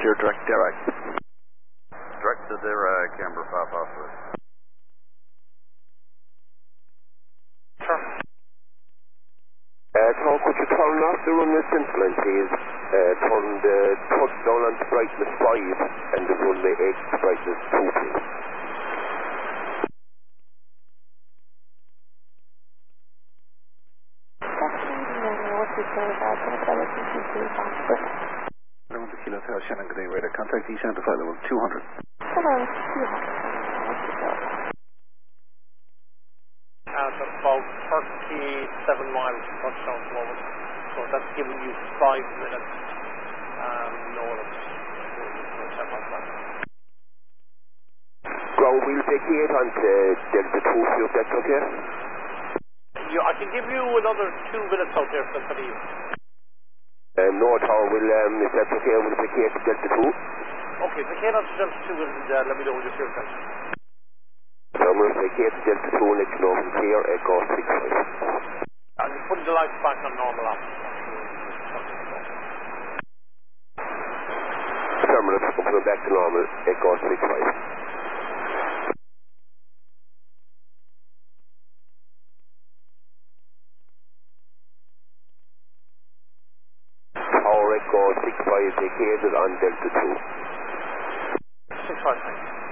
your direct Dirac. Direct to Dirac, Amber Papa. Sure. Tom, could you turn off the runway central, please? Turn the touchdown on to brightness 5 and the runway 8 to brightness 2, please. Kilo Hotel Shannon, good day, radar. Contact East Santa flight level 200. Hello, 200. That's about 37 miles touchdown at the moment. So that's giving you 5 minutes notice. Ground wheel vacate onto Delta 2, if that's okay? I can give you another 2 minutes out there for the No, Tom, if that's okay, we'll vacate to Delta 2. Okay, vacate onto Delta 2 and let me know when you're clear. So I'm going to vacate to Delta 2 and let you know if I'm clear, Echo 65. I'm just putting the lights back on normal after. Terminal, I'm putting back to normal, Echo 65. Tower Echo 65 vacated on Delta 2. 65, thanks.